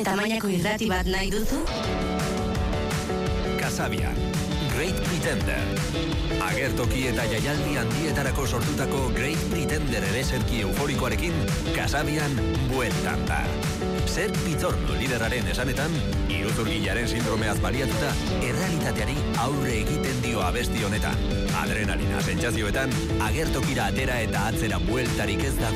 tamainako irrati bat nahi duzu? Kasabian, Great Pretender. Agertoki eta jaialdi handietarako sortutako Great Pretender ereserki euforikoarekin Kasabian bueltan da. Zer Pitorno lideraren esanetan, iruzurgilaren sindromeaz baliatuta, errealitateari aurre egiten dio abesti honetan. Adrenalina sentsazioetan, agertokira atera eta atzera bueltarik ez dago.